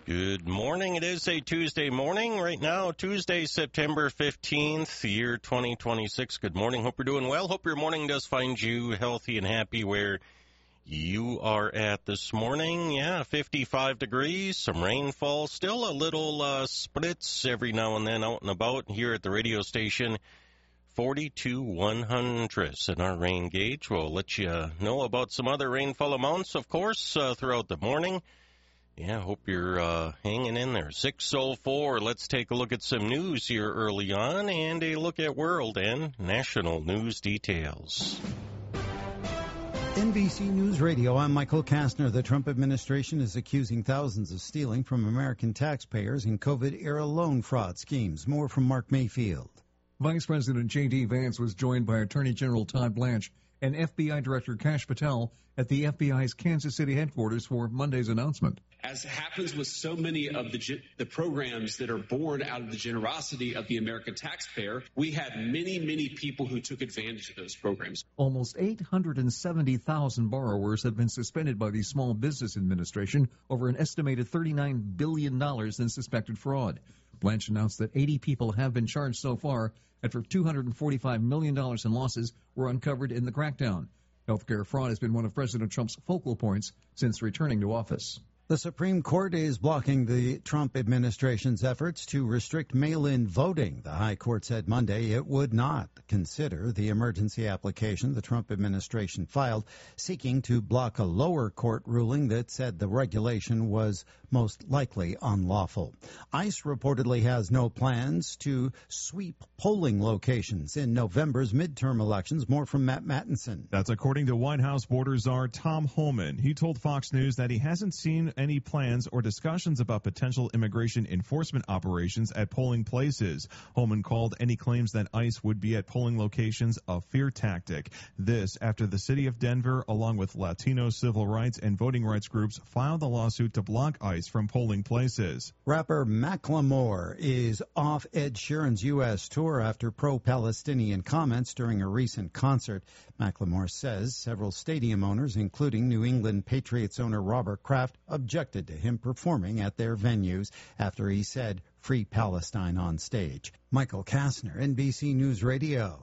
Good morning. It is a Tuesday morning right now, Tuesday, September 15th, year 2026. Good morning. Hope you're doing well. Hope your morning does find you healthy and happy where you are at this morning. Yeah, 55 degrees, some rainfall, still a little spritz every now and then out and about here at the radio station. 42/100 in our rain gauge. We'll let you know about some other rainfall amounts, of course, throughout the morning. Yeah, hope you're hanging in there. 6:04. Let's take a look at some news here early on and a look at world and national news details. NBC News Radio, I'm Michael Kastner. The Trump administration is accusing thousands of stealing from American taxpayers in COVID-era loan fraud schemes. More from Mark Mayfield. Vice President J.D. Vance was joined by Attorney General Todd Blanche and FBI Director Kash Patel at the FBI's Kansas City headquarters for Monday's announcement. As happens with so many of the programs that are born out of the generosity of the American taxpayer, we had many people who took advantage of those programs. Almost 870,000 borrowers have been suspended by the Small Business Administration over an estimated $39 billion in suspected fraud. Blanche announced that 80 people have been charged so far after $245 million in losses were uncovered in the crackdown. Healthcare fraud has been one of President Trump's focal points since returning to office. The Supreme Court is blocking the Trump administration's efforts to restrict mail-in voting. The High Court said Monday it would not consider the emergency application the Trump administration filed, seeking to block a lower court ruling that said the regulation was most likely unlawful. ICE reportedly has no plans to sweep polling locations in November's midterm elections. More from Matt Mattinson. That's according to White House border czar Tom Homan. He told Fox News that he hasn't seen any plans or discussions about potential immigration enforcement operations at polling places. Homan called any claims that ICE would be at polling locations a fear tactic. This after the city of Denver, along with Latino civil rights and voting rights groups, filed a lawsuit to block ICE from polling places. Rapper Macklemore is off Ed Sheeran's U.S. tour after pro-Palestinian comments during a recent concert. Macklemore says several stadium owners, including New England Patriots owner Robert Kraft, objected to him performing at their venues after he said "Free Palestine" on stage. Michael Kastner, NBC News Radio.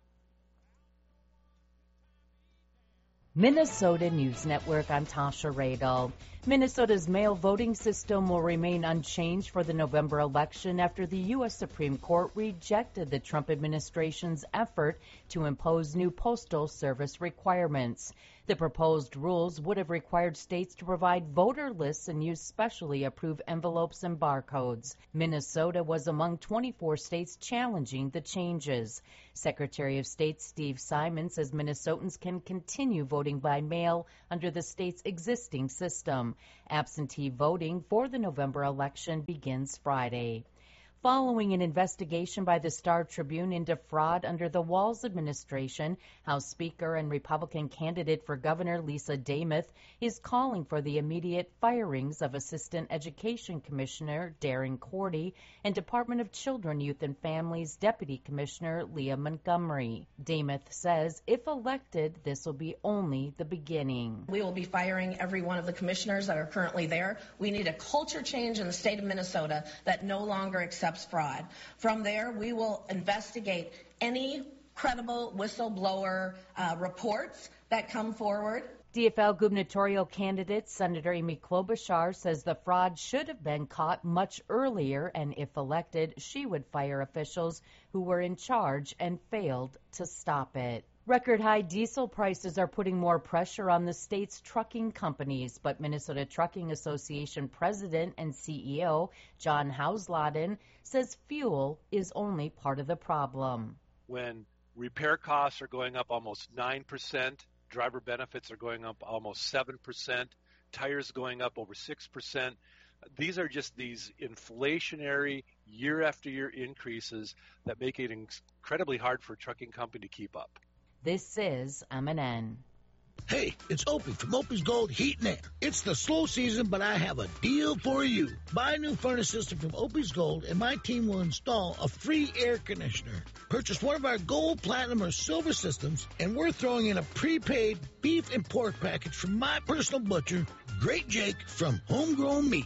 Minnesota News Network, I'm Tasha Radel. Minnesota's mail voting system will remain unchanged for the November election after the U.S. Supreme Court rejected the Trump administration's effort to impose new postal service requirements. The proposed rules would have required states to provide voter lists and use specially approved envelopes and barcodes. Minnesota was among 24 states challenging the changes. Secretary of State Steve Simon says Minnesotans can continue voting by mail under the state's existing system. Absentee voting for the November election begins Friday. Following an investigation by the Star Tribune into fraud under the Walz administration, House Speaker and Republican candidate for governor Lisa Demuth is calling for the immediate firings of Assistant Education Commissioner Darren Cordy and Department of Children, Youth and Families Deputy Commissioner Leah Montgomery. Demuth says if elected, this will be only the beginning. We will be firing every one of the commissioners that are currently there. We need a culture change in the state of Minnesota that no longer accepts fraud. From there, we will investigate any credible whistleblower reports that come forward. DFL gubernatorial candidate Senator Amy Klobuchar says the fraud should have been caught much earlier, and if elected, she would fire officials who were in charge and failed to stop it. Record high diesel prices are putting more pressure on the state's trucking companies, but Minnesota Trucking Association President and CEO John Hausladen says fuel is only part of the problem. When repair costs are going up almost 9%, driver benefits are going up almost 7%, tires going up over 6%. These are just these inflationary year after year increases that make it incredibly hard for a trucking company to keep up. This is MNN. Hey, it's Opie from Opie's Gold Heat and Air. It's the slow season, but I have a deal for you. Buy a new furnace system from Opie's Gold, and my team will install a free air conditioner. Purchase one of our gold, platinum, or silver systems, and we're throwing in a prepaid beef and pork package from my personal butcher, Great Jake from Homegrown Meats.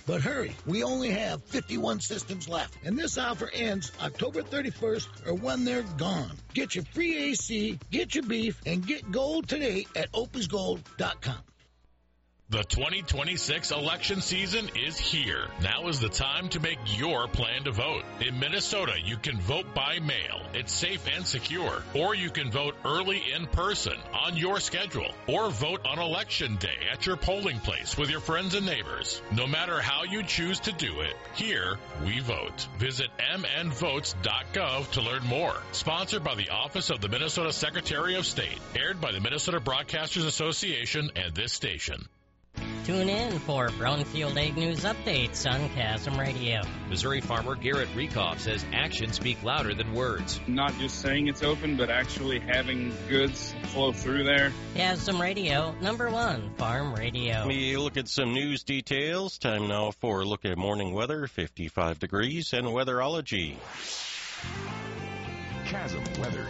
But hurry, we only have 51 systems left, and this offer ends October 31st or when they're gone. Get your free AC, get your beef, and get gold today at opusgold.com. The 2026 election season is here. Now is the time to make your plan to vote. In Minnesota, you can vote by mail. It's safe and secure. Or you can vote early in person on your schedule. Or vote on Election Day at your polling place with your friends and neighbors. No matter how you choose to do it, here we vote. Visit mnvotes.gov to learn more. Sponsored by the Office of the Minnesota Secretary of State. Aired by the Minnesota Broadcasters Association and this station. Tune in for Brownfield Ag News updates on Chasm Radio. Missouri farmer Garrett Rekoff says actions speak louder than words. Not just saying it's open, but actually having goods flow through there. Chasm Radio, #1 farm radio. We look at some news details. Time now for a look at morning weather, 55 degrees, and weatherology. Chasm weather.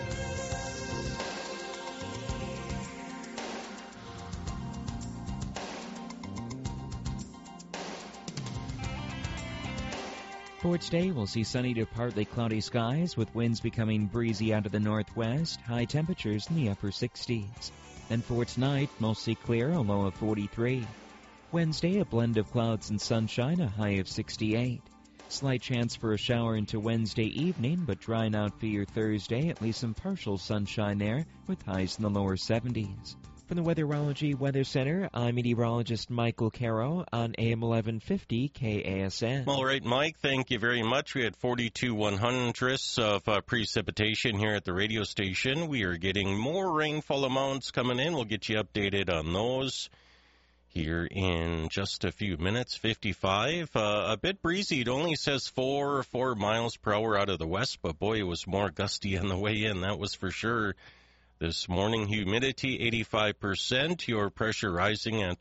For today, we'll see sunny to partly cloudy skies with winds becoming breezy out of the northwest, high temperatures in the upper 60s. And for tonight, mostly clear, a low of 43. Wednesday, a blend of clouds and sunshine, a high of 68. Slight chance for a shower into Wednesday evening, but drying out for your Thursday, at least some partial sunshine there, with highs in the lower 70s. From the Weatherology Weather Center, I'm meteorologist Michael Caro on AM 1150 KASN. All right, Mike, thank you very much. We had 42 100ths of precipitation here at the radio station. We are getting more rainfall amounts coming in. We'll get you updated on those here in just a few minutes. 55, a bit breezy. It only says 4 miles per hour out of the west, but boy, it was more gusty on the way in, that was for sure. This morning, humidity 85%, your pressure rising at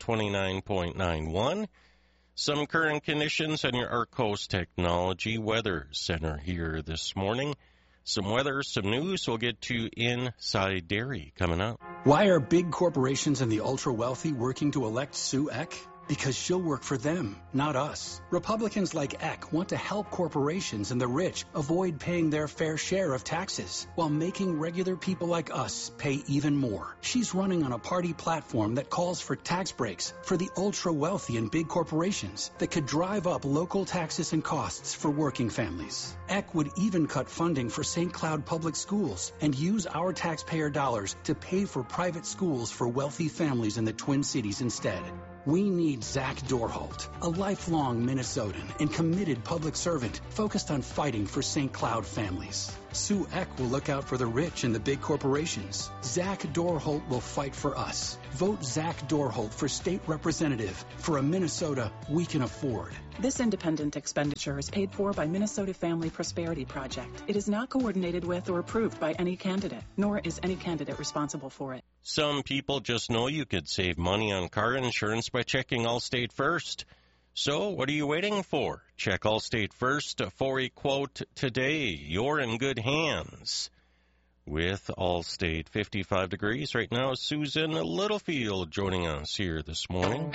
29.91. Some current conditions on your Arcos Technology Weather Center here this morning. Some weather, some news. We'll get to Inside Dairy coming up. Why are big corporations and the ultra-wealthy working to elect Sue Eck? Because she'll work for them, not us. Republicans like Eck want to help corporations and the rich avoid paying their fair share of taxes, while making regular people like us pay even more. She's running on a party platform that calls for tax breaks for the ultra-wealthy and big corporations that could drive up local taxes and costs for working families. Eck would even cut funding for St. Cloud Public Schools and use our taxpayer dollars to pay for private schools for wealthy families in the Twin Cities instead. We need Zach Dorholt, a lifelong Minnesotan and committed public servant focused on fighting for St. Cloud families. Sue Eck will look out for the rich and the big corporations. Zach Dorholt will fight for us. Vote Zach Dorholt for state representative for a Minnesota we can afford. This independent expenditure is paid for by Minnesota Family Prosperity Project. It is not coordinated with or approved by any candidate, nor is any candidate responsible for it. Some people just know you could save money on car insurance by checking Allstate first. So what are you waiting for? Check Allstate first for a quote today. You're in good hands with Allstate. 55 degrees right now. Susan Littlefield joining us here this morning.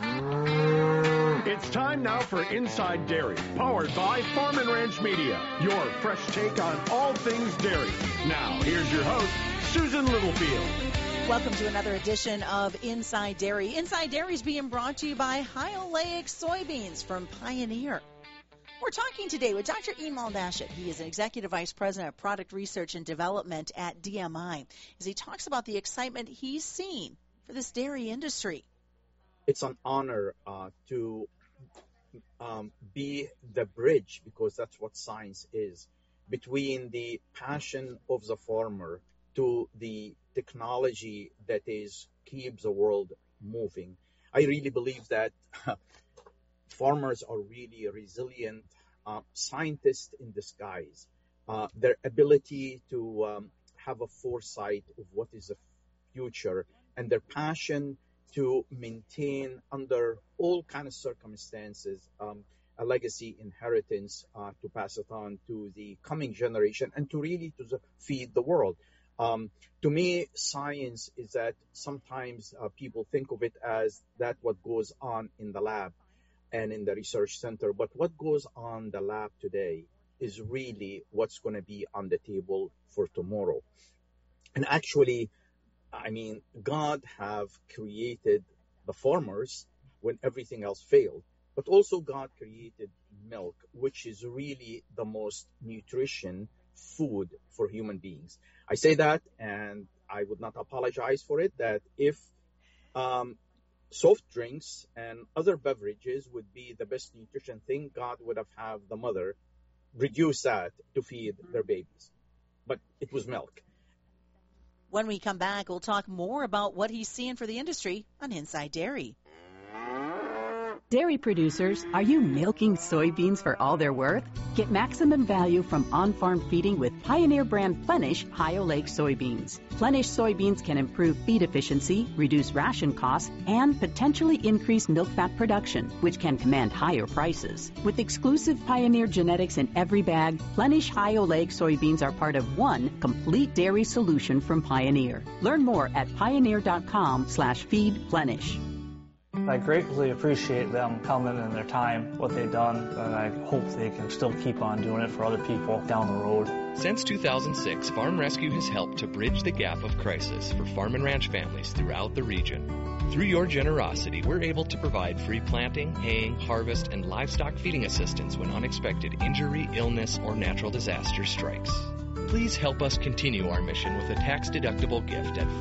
It's time now for Inside Dairy, powered by Farm and Ranch Media, your fresh take on all things dairy. Now, here's your host, Susan Littlefield. Welcome to another edition of Inside Dairy. Inside Dairy is being brought to you by High-Oleic Soybeans from Pioneer. We're talking today with Dr. Emal Nashid. He is an Executive Vice President of Product Research and Development at DMI, as he talks about the excitement he's seen for this dairy industry. It's an honor to be the bridge, because that's what science is, between the passion of the farmer to the technology that keeps the world moving. I really believe that farmers are really resilient scientists in disguise. Their ability to have a foresight of what is the future, and their passion to maintain under all kind of circumstances a legacy inheritance to pass it on to the coming generation and to really feed the world. To me, science is that sometimes people think of it as that what goes on in the lab. and in the research center. But what goes on the lab today is really what's going to be on the table for tomorrow. And actually, I mean, God have created the farmers when everything else failed, but also God created milk, which is really the most nutrition food for human beings. I say that, and I would not apologize for it, that if soft drinks and other beverages would be the best nutrition thing, God would have the mother reduce that to feed their babies. But it was milk. When we come back, we'll talk more about what he's seeing for the industry on Inside Dairy. Dairy producers, are you milking soybeans for all they're worth? Get maximum value from on-farm feeding with Pioneer brand Plenish Ohio Lake soybeans. Plenish soybeans can improve feed efficiency, reduce ration costs, and potentially increase milk fat production, which can command higher prices. With exclusive Pioneer genetics in every bag, Plenish Ohio Lake soybeans are part of one complete dairy solution from Pioneer. Learn more at pioneer.com/feedplenish. I greatly appreciate them coming and their time, what they've done, and I hope they can still keep on doing it for other people down the road. Since 2006, Farm Rescue has helped to bridge the gap of crisis for farm and ranch families throughout the region. Through your generosity, we're able to provide free planting, haying, harvest, and livestock feeding assistance when unexpected injury, illness, or natural disaster strikes. Please help us continue our mission with a tax-deductible gift at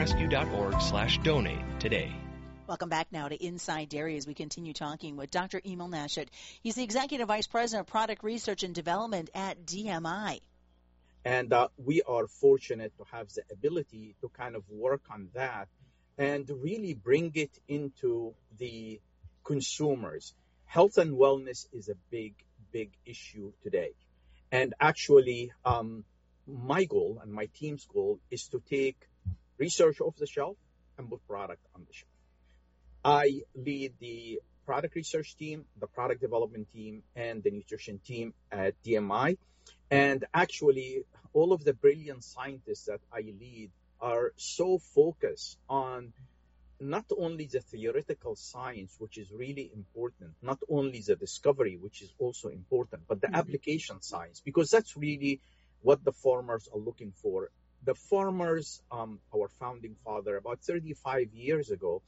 farmrescue.org/donate today. Welcome back now to Inside Dairy as we continue talking with Dr. Emil Nashett. He's the Executive Vice President of Product Research and Development at DMI. And we are fortunate to have the ability to kind of work on that and really bring it into the consumers. Health and wellness is a big, big issue today. And actually, my goal and my team's goal is to take research off the shelf and put product on the shelf. I lead the product research team, the product development team, and the nutrition team at DMI. And actually, all of the brilliant scientists that I lead are so focused on not only the theoretical science, which is really important, not only the discovery, which is also important, but the application science, because that's really what the farmers are looking for. The farmers, our founding father, about 35 years ago,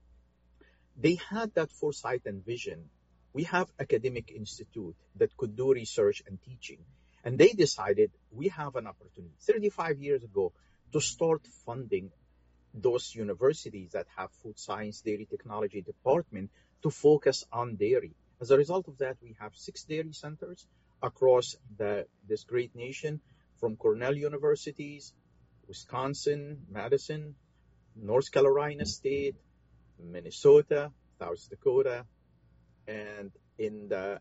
they had that foresight and vision. We have academic institute that could do research and teaching. And they decided we have an opportunity 35 years ago to start funding those universities that have food science, dairy technology department to focus on dairy. As a result of that, we have 6 dairy centers across this great nation, from Cornell universities, Wisconsin, Madison, North Carolina State, Minnesota, South Dakota, and in the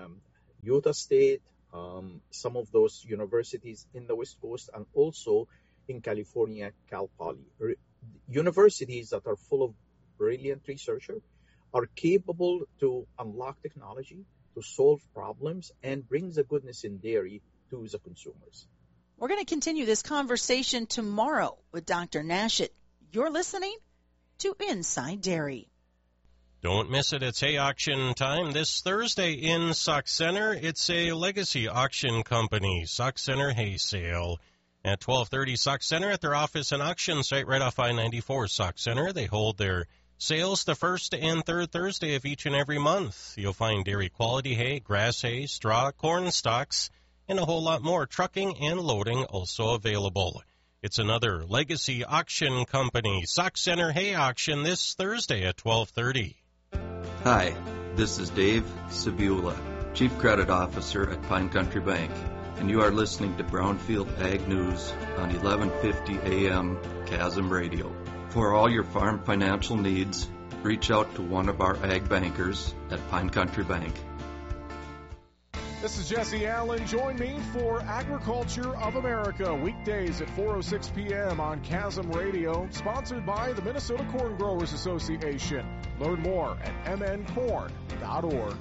Utah State, some of those universities in the West Coast, and also in California, Cal Poly. Universities that are full of brilliant researchers are capable to unlock technology, to solve problems, and bring the goodness in dairy to the consumers. We're going to continue this conversation tomorrow with Dr. Nashett. You're listening to Inside Dairy. Don't miss it. It's hay auction time this Thursday in Sauk Center. It's a legacy auction company, Sauk Center Hay Sale. At 12:30 Sauk Center at their office and auction site right off I-94 Sauk Center. They hold their sales the first and third Thursday of each and every month. You'll find dairy quality hay, grass hay, straw, corn stalks, and a whole lot more. Trucking and loading also available. It's another legacy auction company, Sauk Center Hay Auction, this Thursday at 12:30. Hi, this is Dave Sabula, Chief Credit Officer at Pine Country Bank, and you are listening to Brownfield Ag News on 1150 AM Chasm Radio. For all your farm financial needs, reach out to one of our ag bankers at Pine Country Bank. This is Jesse Allen. Join me for Agriculture of America, weekdays at 4:06 p.m. on Chasm Radio, sponsored by the Minnesota Corn Growers Association. Learn more at mncorn.org.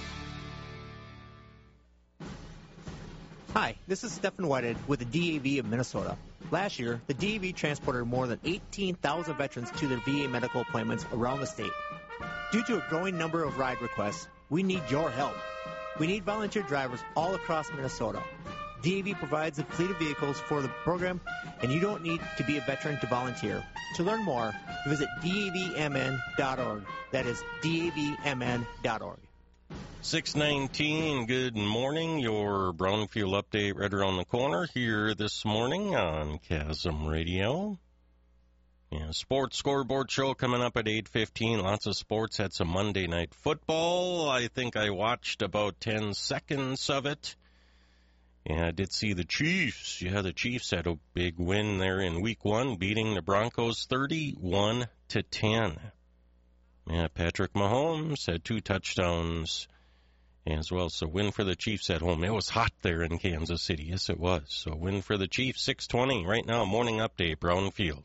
Hi, this is Stephen Whited with the DAV of Minnesota. Last year, the DAV transported more than 18,000 veterans to their VA medical appointments around the state. Due to a growing number of ride requests, we need your help. We need volunteer drivers all across Minnesota. DAV provides a fleet of vehicles for the program, and you don't need to be a veteran to volunteer. To learn more, visit davmn.org. That is davmn.org. 6:19, good morning. Your Brownfield update right around the corner here this morning on Chasm Radio. Yeah, sports scoreboard show coming up at 8:15. Lots of sports. Had some Monday Night Football. I think I watched about 10 seconds of it. And I did see the Chiefs. Yeah, the Chiefs had a big win there in Week 1, beating the Broncos 31-10. Yeah, Patrick Mahomes had 2 touchdowns as well. So win for the Chiefs at home. It was hot there in Kansas City. Yes, it was. So win for the Chiefs, 6:20. Right now, morning update, Brownfield.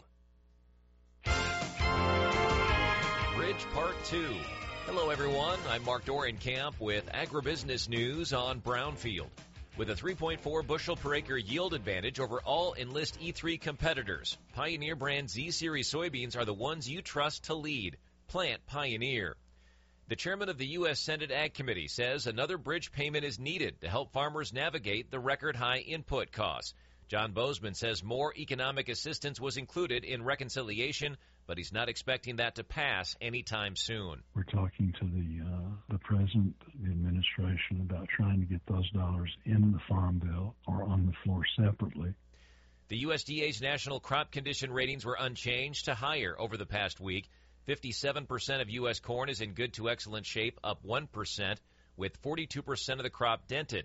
Bridge Part 2. Hello, everyone. I'm Mark Dorenkamp with Agribusiness News on Brownfield. With a 3.4 bushel per acre yield advantage over all Enlist E3 competitors, Pioneer brand Z-Series soybeans are the ones you trust to lead. Plant Pioneer. The chairman of the U.S. Senate Ag Committee says another bridge payment is needed to help farmers navigate the record-high input costs. John Bozeman says more economic assistance was included in reconciliation, but he's not expecting that to pass anytime soon. We're talking to the president, the administration, about trying to get those dollars in the Farm Bill or on the floor separately. The USDA's national crop condition ratings were unchanged to higher over the past week. 57% of U.S. corn is in good to excellent shape, up 1%, with 42% of the crop dented.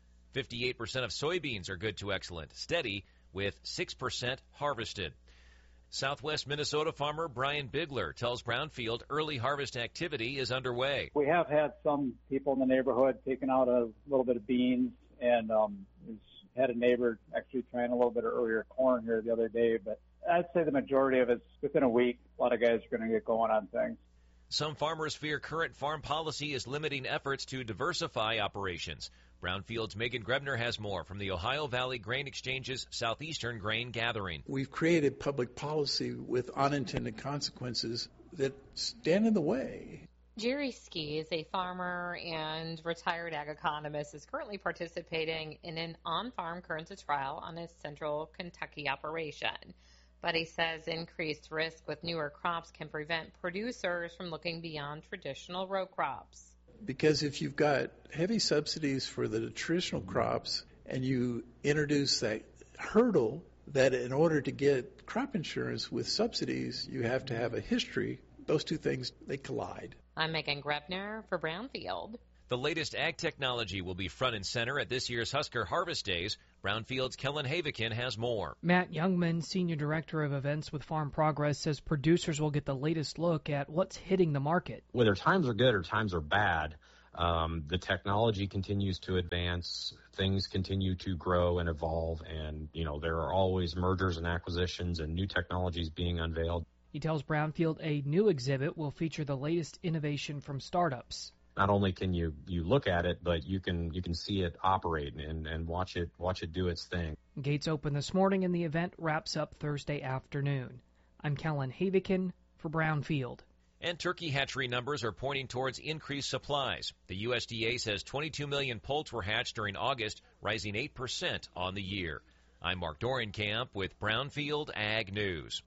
58% of soybeans are good to excellent, steady, with 6% harvested. Southwest Minnesota farmer Brian Bigler tells Brownfield early harvest activity is underway. We have had some people in the neighborhood taking out a little bit of beans, and had a neighbor actually trying a little bit of earlier corn here the other day, but I'd say the majority of it's within a week. A lot of guys are going to get going on things. Some farmers fear current farm policy is limiting efforts to diversify operations. Brownfield's Megan Grebner has more from the Ohio Valley Grain Exchange's Southeastern Grain Gathering. We've created public policy with unintended consequences that stand in the way. Jerry Ski is a farmer and retired ag economist, is currently participating in an on-farm current trial on his central Kentucky operation. But he says increased risk with newer crops can prevent producers from looking beyond traditional row crops. Because if you've got heavy subsidies for the traditional crops and you introduce that hurdle that in order to get crop insurance with subsidies, you have to have a history, those two things, they collide. I'm Megan Grebner for Brownfield. The latest ag technology will be front and center at this year's Husker Harvest Days. Brownfield's Kellen Havikin has more. Matt Youngman, Senior Director of Events with Farm Progress, says producers will get the latest look at what's hitting the market. Whether times are good or times are bad, the technology continues to advance, things continue to grow and evolve, and there are always mergers and acquisitions and new technologies being unveiled. He tells Brownfield a new exhibit will feature the latest innovation from startups. Not only can you look at it, but you can see it operate and watch it do its thing. Gates open this morning and the event wraps up Thursday afternoon. I'm Kellen Havikin for Brownfield. And turkey hatchery numbers are pointing towards increased supplies. The USDA says 22 million poults were hatched during August, rising 8% on the year. I'm Mark Dorenkamp with Brownfield Ag News.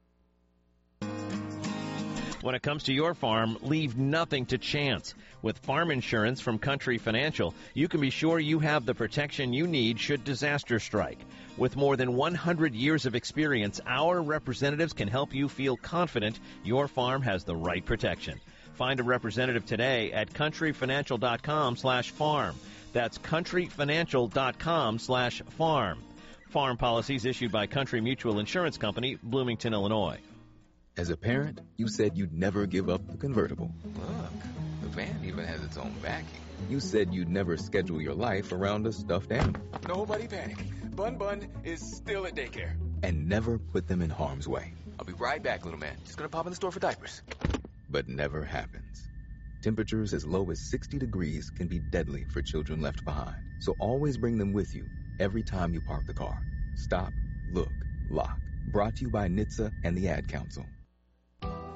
When it comes to your farm, leave nothing to chance. With farm insurance from Country Financial, you can be sure you have the protection you need should disaster strike. With more than 100 years of experience, our representatives can help you feel confident your farm has the right protection. Find a representative today at countryfinancial.com/farm. That's countryfinancial.com/farm. Farm policies issued by Country Mutual Insurance Company, Bloomington, Illinois. As a parent, you said you'd never give up the convertible. Look, the van even has its own backing. You said you'd never schedule your life around a stuffed animal. Nobody panic. Bun is still at daycare. And never put them in harm's way. I'll be right back, little man. Just gonna pop in the store for diapers. But never happens. Temperatures as low as 60 degrees can be deadly for children left behind. So always bring them with you every time you park the car. Stop, look, lock. Brought to you by NHTSA and the Ad Council.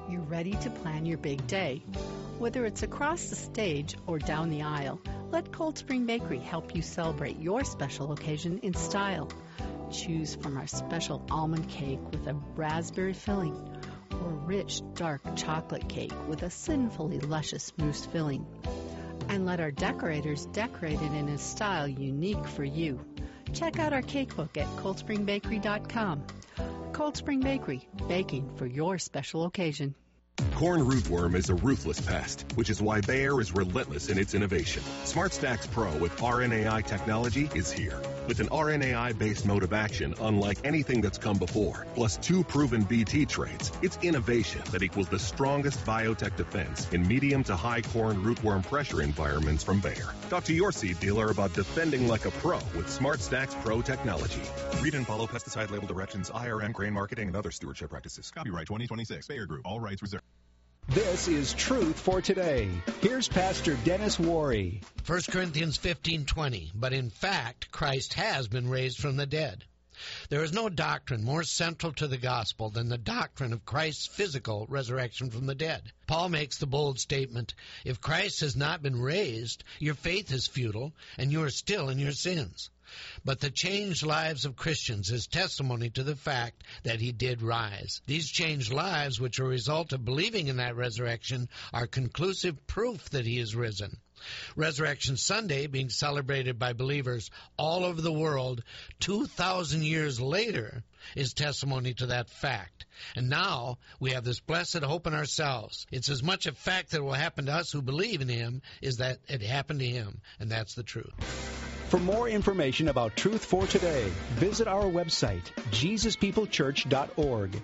You ready to plan your big day? Whether it's across the stage or down the aisle, let Cold Spring Bakery help you celebrate your special occasion in style. Choose from our special almond cake with a raspberry filling or rich, dark chocolate cake with a sinfully luscious mousse filling. And let our decorators decorate it in a style unique for you. Check out our cake book at coldspringbakery.com. Cold Spring Bakery, baking for your special occasion. Corn rootworm is a ruthless pest, which is why Bayer is relentless in its innovation. SmartStax Pro with RNAi technology is here. With an RNAi-based mode of action unlike anything that's come before, plus 2 proven BT traits, it's innovation that equals the strongest biotech defense in medium to high corn rootworm pressure environments from Bayer. Talk to your seed dealer about defending like a pro with SmartStax Pro technology. Read and follow pesticide label directions, IRM, grain marketing, and other stewardship practices. Copyright 2026, Bayer Group. All rights reserved. This is Truth for Today. Here's Pastor Dennis Worry. 1 Corinthians 15:20. But in fact, Christ has been raised from the dead. There is no doctrine more central to the gospel than the doctrine of Christ's physical resurrection from the dead. Paul makes the bold statement, if Christ has not been raised, your faith is futile, and you are still in your sins. But the changed lives of Christians is testimony to the fact that he did rise. These changed lives, which are a result of believing in that resurrection, are conclusive proof that he is risen. Resurrection Sunday, being celebrated by believers all over the world 2,000 years later, is testimony to that fact. And now we have this blessed hope in ourselves. It's as much a fact that it will happen to us who believe in him as that it happened to him, and that's the truth. For more information about Truth for Today, visit our website, JesusPeopleChurch.org,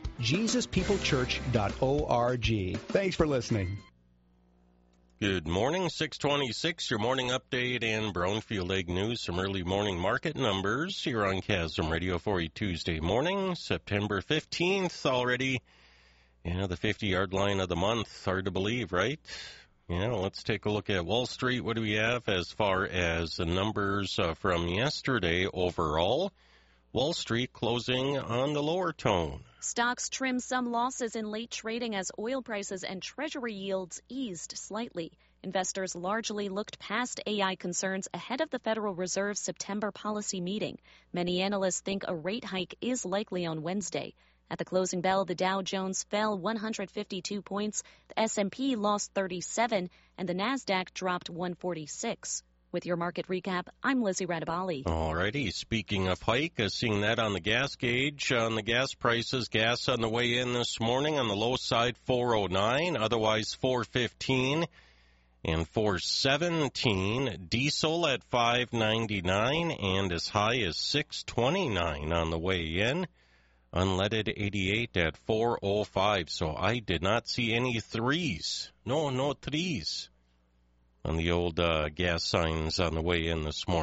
JesusPeopleChurch.org. Thanks for listening. Good morning, 626, your morning update and Brownfield Egg News, some early morning market numbers here on Chasm Radio for a Tuesday morning, September 15th already. The 50-yard line of the month, hard to believe, right? Let's take a look at Wall Street. What do we have as far as the numbers from yesterday overall? Wall Street closing on the lower tone. Stocks trimmed some losses in late trading as oil prices and Treasury yields eased slightly. Investors largely looked past AI concerns ahead of the Federal Reserve's September policy meeting. Many analysts think a rate hike is likely on Wednesday. At the closing bell, the Dow Jones fell 152 points, the S&P lost 37, and the Nasdaq dropped 146. With your market recap, I'm Lizzie Radabali. All righty. Speaking of hike, seeing that on the gas gauge, on the gas prices, gas on the way in this morning on the low side, 409, otherwise 415 and 417. Diesel at 599 and as high as 629 on the way in. Unleaded 88 at 405, so I did not see any threes. No threes on the old gas signs on the way in this morning.